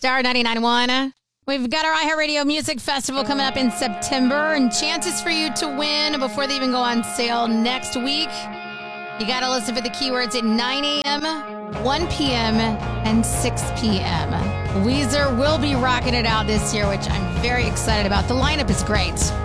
Star 99.1. We've got our iHeartRadio Music Festival coming up in September, and chances for you to win before they even go on sale next week. You got to listen for the keywords at 9 a.m., 1 p.m., and 6 p.m. Weezer will be rocking it out this year, which I'm very excited about. The lineup is great.